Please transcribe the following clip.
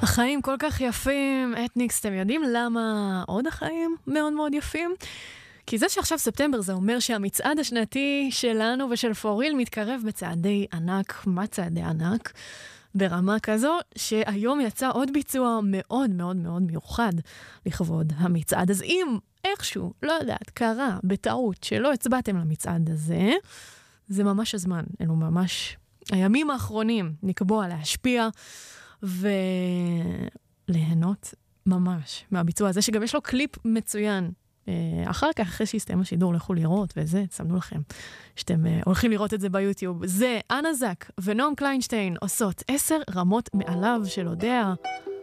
החיים כל כך יפים, אתניקס, אתם יודעים למה עוד החיים מאוד מאוד יפים? כי זה שעכשיו ספטמבר זה אומר שהמצעד השנתי שלנו ושל פוריל מתקרב בצעדי ענק, מה צעדי ענק? ברמה כזו שהיום יצא עוד ביצוע מאוד מאוד מאוד מיוחד לכבוד המצעד. אז אם איכשהו, לא יודעת, קרה בטעות שלא הצבעתם למצעד הזה, זה ממש הזמן, אלו ממש הימים האחרונים לקבוע, להשפיע וליהנות ממש מהביצוע הזה, שגם יש לו קליפ מצוין. אחר כך, אחרי שהסתיים השידור, לכו לראות, וזה, תסמנו לכם, שאתם הולכים לראות את זה ביוטיוב. זה אנה זק ונועם קליינשטיין עושות 10 רמות מעליו של הודעה.